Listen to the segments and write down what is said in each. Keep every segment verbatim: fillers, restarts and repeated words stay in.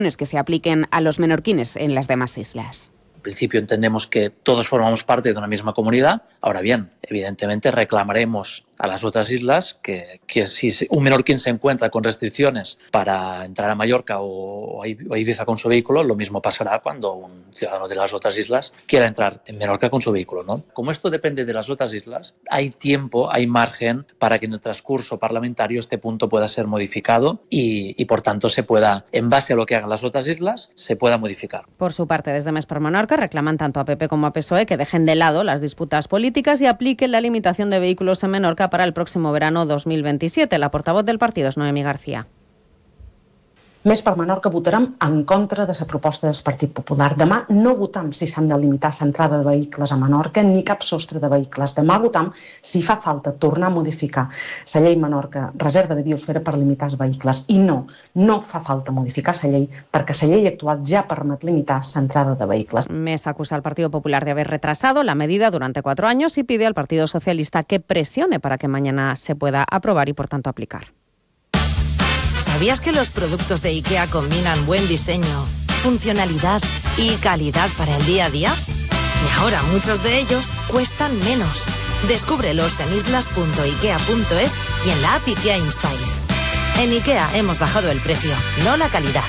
que se apliquen a los menorquines en las demás islas. En principio entendemos que todos formamos parte de una misma comunidad. Ahora bien, evidentemente reclamaremos a las otras islas que, que si un menorquín se encuentra con restricciones para entrar a Mallorca o a Ibiza con su vehículo, lo mismo pasará cuando un ciudadano de las otras islas quiera entrar en Menorca con su vehículo, ¿no? Como esto depende de las otras islas, hay tiempo, hay margen para que en el transcurso parlamentario este punto pueda ser modificado y, y por tanto se pueda, en base a lo que hagan las otras islas, se pueda modificar. Por su parte, desde Més per Menorca reclaman tanto a P P como a P S O E que dejen de lado las disputas políticas y apliquen la limitación de vehículos en Menorca para el próximo verano dos mil veintisiete. La portavoz del partido es Noemí García. Més per Menorca votarem en contra de la proposta del Partit Popular. Demà no votam si s'han de limitar l'entrada de vehicles a Menorca ni cap sostre de vehicles. Demà votam si fa falta tornar a modificar la llei Menorca reserva de biosfera per limitar els vehicles. I no, no fa falta modificar la llei perquè la llei actual ja permet limitar l'entrada de vehicles. Més acusa al Partido Popular de haber retrasado la medida durante cuatro años y pide al Partido Socialista que presione para que mañana se pueda aprobar y por tanto aplicar. ¿Sabías que los productos de IKEA combinan buen diseño, funcionalidad y calidad para el día a día? Y ahora muchos de ellos cuestan menos. Descúbrelos en islas punto ikea punto es y en la app IKEA Inspire. En IKEA hemos bajado el precio, no la calidad.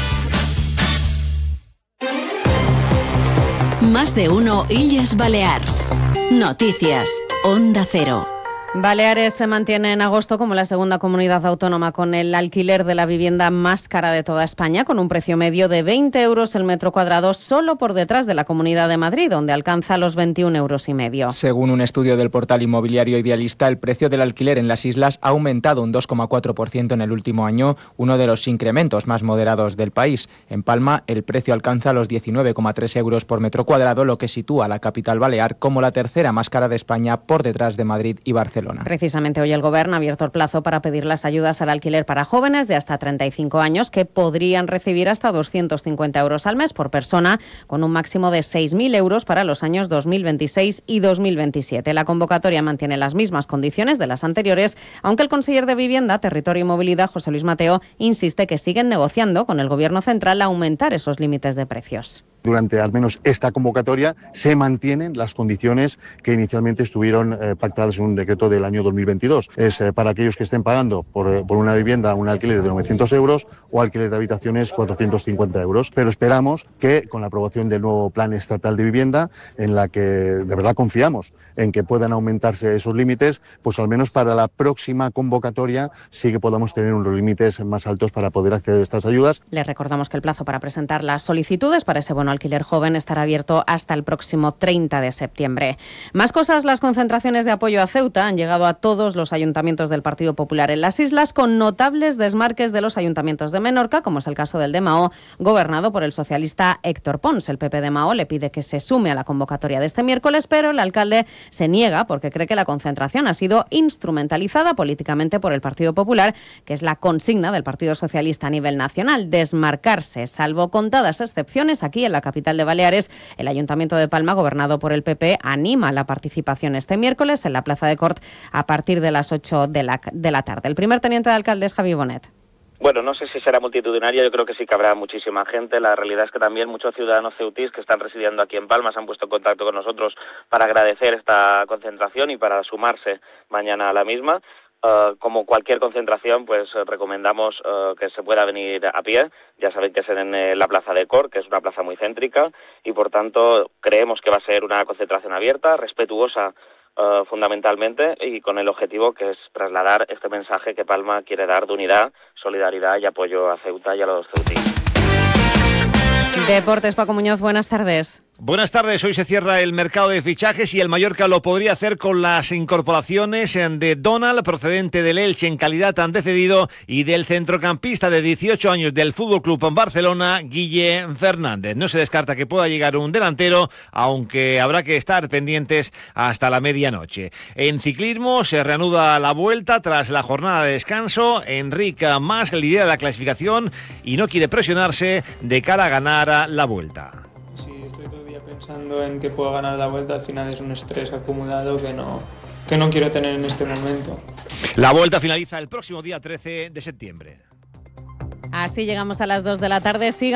Más de uno Illes Balears. Noticias. Onda Cero. Baleares se mantiene en agosto como la segunda comunidad autónoma con el alquiler de la vivienda más cara de toda España, con un precio medio de veinte euros el metro cuadrado, solo por detrás de la Comunidad de Madrid, donde alcanza los veintiún euros y medio. Según un estudio del portal inmobiliario Idealista, el precio del alquiler en las islas ha aumentado un dos coma cuatro por ciento en el último año, uno de los incrementos más moderados del país. En Palma, el precio alcanza los diecinueve coma tres euros por metro cuadrado, lo que sitúa a la capital balear como la tercera más cara de España, por detrás de Madrid y Barcelona. Precisamente hoy el Gobierno ha abierto el plazo para pedir las ayudas al alquiler para jóvenes de hasta treinta y cinco años que podrían recibir hasta doscientos cincuenta euros al mes por persona, con un máximo de seis mil euros para los años dos mil veintiséis y dos mil veintisiete. La convocatoria mantiene las mismas condiciones de las anteriores, aunque el conseller de Vivienda, Territorio y Movilidad, José Luis Mateo, insiste que siguen negociando con el Gobierno central aumentar esos límites de precios. Durante al menos esta convocatoria se mantienen las condiciones que inicialmente estuvieron eh, pactadas en un decreto del año dos mil veintidós. Es eh, para aquellos que estén pagando por, eh, por una vivienda un alquiler de novecientos euros o alquiler de habitaciones cuatrocientos cincuenta euros. Pero esperamos que con la aprobación del nuevo Plan Estatal de Vivienda, en la que de verdad confiamos en que puedan aumentarse esos límites, pues al menos para la próxima convocatoria sí que podamos tener unos límites más altos para poder acceder a estas ayudas. Les recordamos que el plazo para presentar las solicitudes para ese bono alquiler joven estará abierto hasta el próximo treinta de septiembre. Más cosas, las concentraciones de apoyo a Ceuta han llegado a todos los ayuntamientos del Partido Popular en las islas, con notables desmarques de los ayuntamientos de Menorca, como es el caso del de Mahó, gobernado por el socialista Héctor Pons. El P P de Mahó le pide que se sume a la convocatoria de este miércoles, pero el alcalde se niega porque cree que la concentración ha sido instrumentalizada políticamente por el Partido Popular, que es la consigna del Partido Socialista a nivel nacional, desmarcarse. Salvo contadas excepciones, aquí en la capital de Baleares, el Ayuntamiento de Palma, gobernado por el P P, anima la participación este miércoles en la Plaza de Cort a partir de las ocho de la, de la tarde. El primer teniente de alcalde es Javi Bonet. Bueno, no sé si será multitudinario, yo creo que sí que habrá muchísima gente. La realidad es que también muchos ciudadanos ceutís que están residiendo aquí en Palma se han puesto en contacto con nosotros para agradecer esta concentración y para sumarse mañana a la misma. Uh, como cualquier concentración, pues uh, recomendamos uh, que se pueda venir a pie. Ya saben que es en eh, la Plaza de Cort, que es una plaza muy céntrica, y por tanto creemos que va a ser una concentración abierta, respetuosa uh, fundamentalmente, y con el objetivo que es trasladar este mensaje que Palma quiere dar de unidad, solidaridad y apoyo a Ceuta y a los ceutíes. Deportes, Paco Muñoz, buenas tardes. Buenas tardes, hoy se cierra el mercado de fichajes y el Mallorca lo podría hacer con las incorporaciones de Donald, procedente del Elche en calidad de cedido, y del centrocampista de dieciocho años del F C Barcelona, Guille Fernández. No se descarta que pueda llegar un delantero, aunque habrá que estar pendientes hasta la medianoche. En ciclismo se reanuda la vuelta tras la jornada de descanso. Enric Mas lidera la clasificación y no quiere presionarse de cara a ganar la vuelta. Pensando en que puedo ganar la vuelta, al final es un estrés acumulado que no, que no quiero tener en este momento. La vuelta finaliza el próximo día trece de septiembre. Así llegamos a las dos de la tarde. Siga